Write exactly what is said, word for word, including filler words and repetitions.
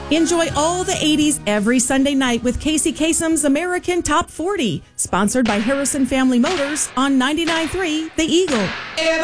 Enjoy all the eighties every Sunday night with Casey Kasem's American Top forty, sponsored by Harrison Family Motors on ninety-nine point three The Eagle.